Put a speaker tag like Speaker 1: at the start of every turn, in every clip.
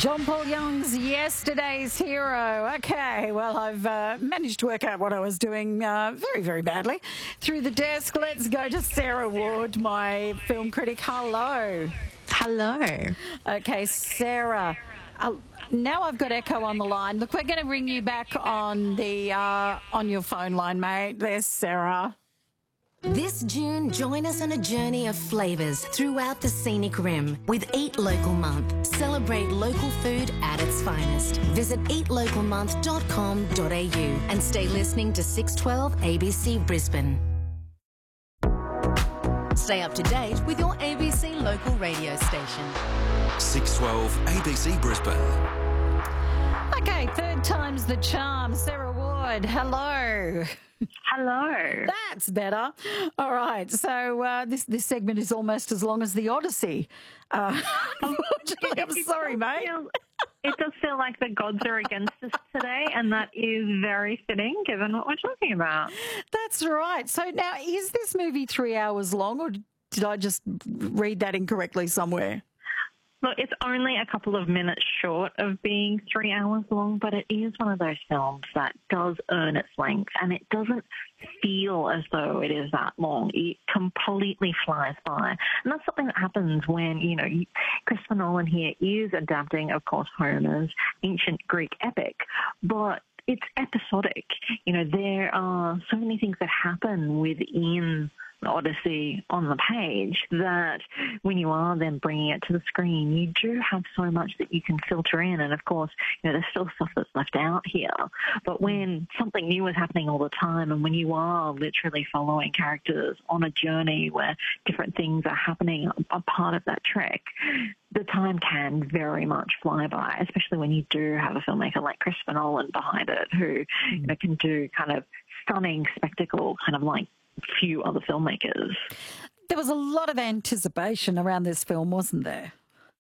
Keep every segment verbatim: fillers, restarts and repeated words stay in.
Speaker 1: John Paul Young's Yesterday's Hero. Okay, well, I've uh, managed to work out what I was doing uh, very, very badly. Through the desk, let's go to Sarah Ward, my film critic. Hello.
Speaker 2: Hello.
Speaker 1: Okay, Sarah. Uh, now I've got Echo on the line. Look, we're going to ring you back on the uh, on your phone line, mate. There's Sarah.
Speaker 3: This June, join us on a journey of flavours throughout the scenic rim with Eat Local Month. Celebrate local food at its finest. Visit eat local month dot com dot a u and stay listening to six twelve A B C Brisbane. Stay up to date with your A B C local radio station.
Speaker 4: six twelve A B C Brisbane.
Speaker 1: Okay, third time's the charm. Sarah Ward, hello.
Speaker 5: Hello.
Speaker 1: That's better. All right. So uh, this this segment is almost as long as the Odyssey. Uh, unfortunately, I'm sorry, mate.
Speaker 5: Feel, it does feel like the gods are against us today, and that is very fitting given what we're talking about.
Speaker 1: That's right. So now, is this movie three hours long, or did I just read that incorrectly somewhere?
Speaker 5: Look, it's only a couple of minutes short of being three hours long, but it is one of those films that does earn its length, and it doesn't feel as though it is that long. It completely flies by. And that's something that happens when, you know, Christopher Nolan here is adapting, of course, Homer's ancient Greek epic, but it's episodic. You know, there are so many things that happen within Odyssey on the page that when you are then bringing it to the screen, you do have so much that you can filter in. And of course, you know, there's still stuff that's left out here. But when something new is happening all the time, and when you are literally following characters on a journey where different things are happening, a part of that trek, the time can very much fly by, especially when you do have a filmmaker like Christopher Nolan behind it who, you know, can do kind of stunning spectacle, kind of like few other filmmakers.
Speaker 1: There was a lot of anticipation around this film, wasn't there?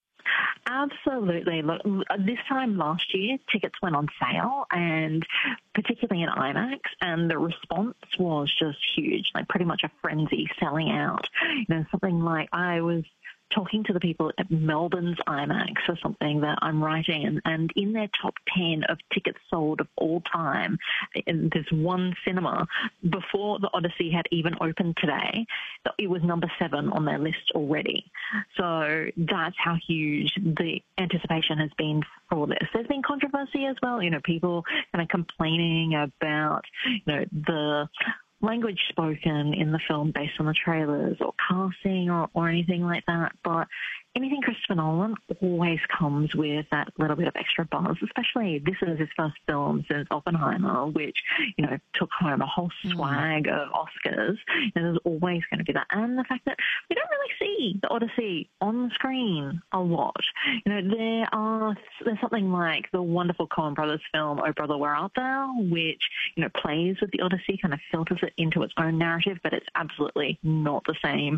Speaker 5: Absolutely. Look, this time last year, tickets went on sale, and particularly in IMAX, and the response was just huge, like pretty much a frenzy selling out. You know, something like I was talking to the people at Melbourne's IMAX for something that I'm writing, and, and in their top ten of tickets sold of all time, in this one cinema, before the Odyssey had even opened today, it was number seven on their list already. So that's how huge the anticipation has been for this. There's been controversy as well, you know, people kind of complaining about, you know, the language spoken in the film based on the trailers or casting or, or anything like that. But anything Christopher Nolan always comes with that little bit of extra buzz, especially this is his first film since Oppenheimer, which, you know, took home a whole swag mm. of Oscars. And there's always going to be that. And the fact that we don't really see the Odyssey on the screen a lot. You know, there are, there's something like the wonderful Coen Brothers film, Oh Brother, Where Art Thou, which, you know, plays with the Odyssey, kind of filters it into its own narrative, but it's absolutely not the same